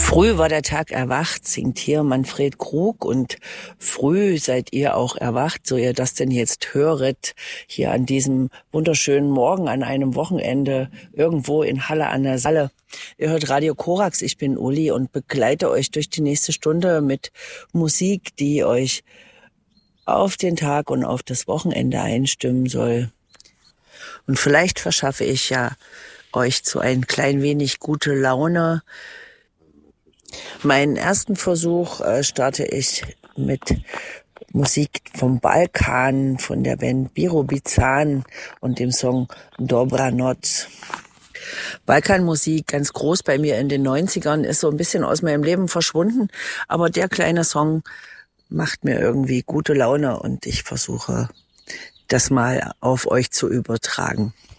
Früh war der Tag erwacht, singt hier Manfred Krug, und früh seid ihr auch erwacht, so ihr das denn jetzt höret, hier an diesem wunderschönen Morgen, an einem Wochenende, irgendwo in Halle an der Saale. Ihr hört Radio Korax, ich bin Uli und begleite euch durch die nächste Stunde mit Musik, die euch auf den Tag und auf das Wochenende einstimmen soll. Und vielleicht verschaffe ich ja euch zu ein klein wenig gute Laune. Meinen ersten Versuch starte ich mit Musik vom Balkan, von der Band Birobizan und dem Song Dobra Noc. Balkanmusik, ganz groß bei mir in den 90ern, ist so ein bisschen aus meinem Leben verschwunden, aber der kleine Song macht mir irgendwie gute Laune und ich versuche, das mal auf euch zu übertragen.